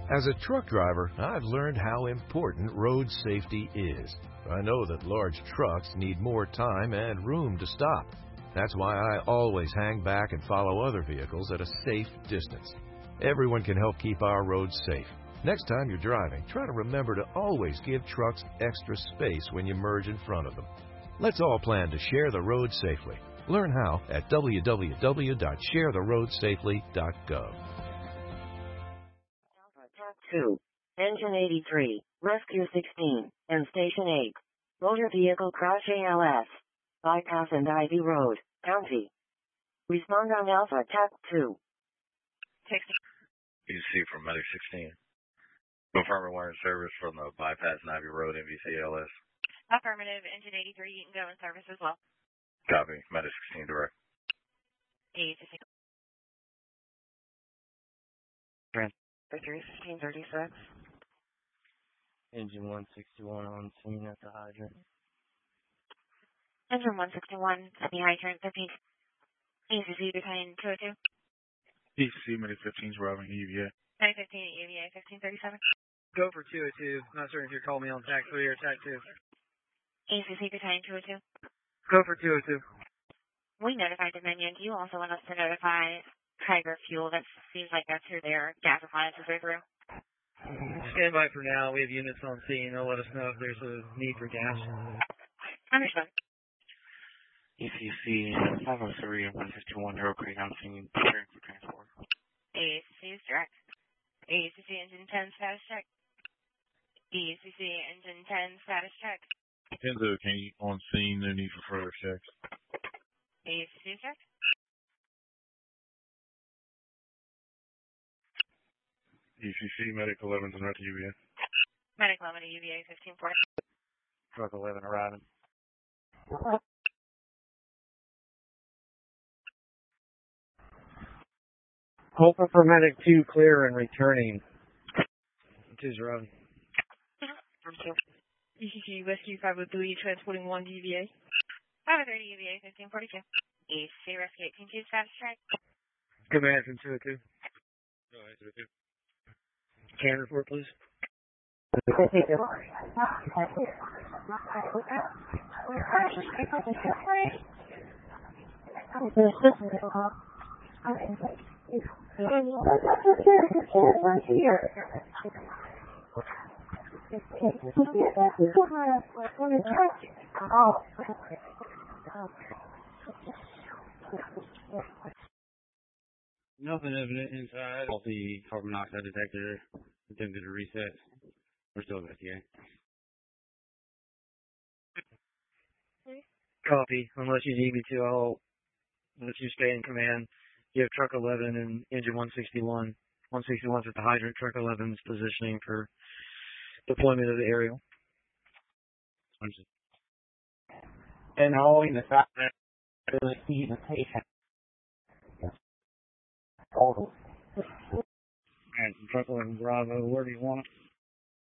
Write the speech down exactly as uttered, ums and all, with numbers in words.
As a truck driver, I've learned how important road safety is. I know that large trucks need more time and room to stop. That's why I always hang back and follow other vehicles at a safe distance. Everyone can help keep our roads safe. Next time you're driving, try to remember to always give trucks extra space when you merge in front of them. Let's all plan to share the road safely. Learn how at w w w dot share the road safely dot gov. two. Engine eighty-three, Rescue sixteen, and Station eight. Motor Vehicle Crash A L S. Bypass and Ivy Road, County. Respond on Alpha T A C two. E C from Medic sixteen. Confirm wiring service from the Bypass and Ivy Road, M V C L S. Affirmative. Engine eighty-three, you can go in service as well. Copy. Medic sixteen direct. eighty-six. three fifteen thirty-six. Engine one sixty-one on scene at the hydrant. Engine one sixty-one at the hydrant, fifteen. E C C Battalion two oh two. E C C Medic fifteen is arriving at U V A. nine fifteen at U V A, fifteen thirty-seven. Go for two oh two. Not certain if you're calling me on T A C three or T A C two. E C C Battalion two oh two. Go for two oh two. We notified Dominion. Do you also want us to notify Tiger Fuel? That seems like that's who their gas appliances are through. Stand by for now. We have units on scene. They'll let us know if there's a need for gas. Understood. E C C five oh three and one fifty-one Arrow Creek on scene, preparing for transport. E C C is direct. E C C engine ten status check. E C C engine ten status check. Kenzo King on scene, no need for further checks. E C C is direct. E C C Medic eleven is right to U V A. Medic eleven to U V A, fifteen forty. Truck eleven arriving. Hoping for Medic two clear and returning. two's arriving. E C C Rescue five oh three transporting one to U V A. five oh three to U V A, fifteen forty-two. E C C Rescue eighteen two status check. Command from two oh two. Go ahead, two oh two. Can report, please. Nothing evident inside. All the carbon monoxide detector attempted to reset. We're still investigating. Copy. Unless you need me to, I'll let you stay in command. You have truck eleven and engine one sixty-one. one sixty-one's at the hydrant. Truck eleven's positioning for deployment of the aerial. And knowing the fact that the see the patient. Total. Alright, truck eleven Bravo, where do you want it?